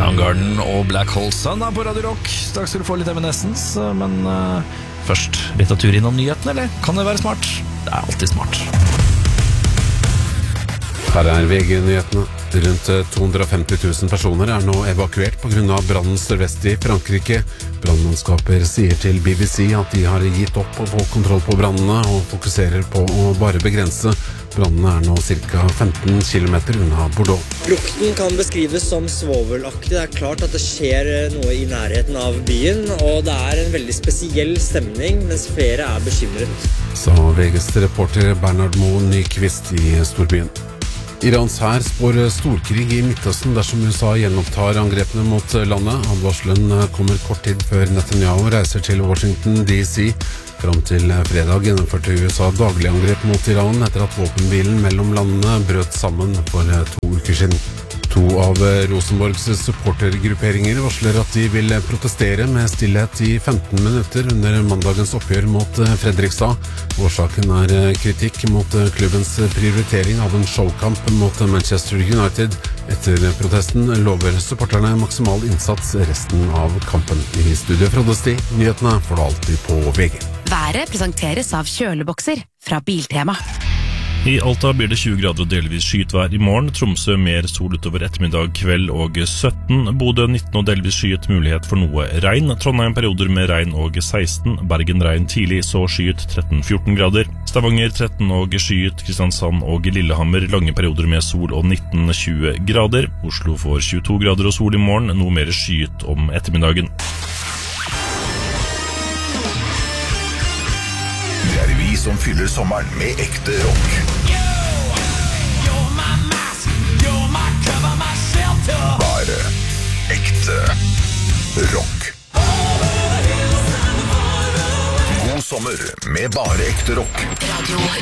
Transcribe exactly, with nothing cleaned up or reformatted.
Soundgarden og Black Hole Sun er på Radio Rock. Straks skal du få litt Evanescence, men uh, først litt av tur innom nyhetene, eller? Kan det være smart? Det er alltid smart. Her er V G-nyhetene. Rundt to hundre og femti tusen personer er nå evakuert på grunn av brannen sørvest i Frankrike. Brannmannskaper sier til B B C at de har gitt opp å få kontroll på brannene og fokuserer på å bare begrense. Brannene er nå ca. femten kilometer unna Bordeaux. Lukten kan beskrives som svovelaktig. Det er klart at det skjer noe i nærheten av byen, og det er en veldig spesiell stemning, mens flere er bekymret. Sa V G's reporter Bernard Moe Nyqvist i storbyen. Irans hær spår storkrig i Midtøsten dersom U S A gjenopptar angrepene mot landet. Advarselen kommer kort tid før Netanyahu reiser til Washington D C. Fram til fredag gjennomførte U S A daglig angrep mot Iran etter at våpenhvilen mellom landene brøt sammen for to uker siden. To av Rosenborgs supportergrupperinger varsler at de vil protestere med stillhet i femten minutter under mandagens oppgjør mot Fredrikstad. Årsaken er kritikk mot klubbens prioritering av en showkamp mot Manchester United. Etter protesten lover supporterne maksimal innsats resten av kampen. I studio Frode Sti, nyhetene får du alltid på V G. Været presenteres av kjølebokser fra Biltema. I Alta blir det tjue grader og delvis skyet vær i morgen. Tromsø mer sol utover ettermiddag, kveld og sytten. Bodø nitten og delvis skyet, mulighet for noe regn. Trondheim perioder med regn og seksten. Bergen regn tidlig, så skyet tretten fjorten grader. Stavanger tretten og skyet. Kristiansand og Lillehammer lange perioder med sol og nitten tjue grader. Oslo får tjueto grader og sol i morgen, noe mer skyet om ettermiddagen. Det er vi som fyller sommeren med ekte rock. Bare ekte rock. God sommer med bare ekte rock. Radio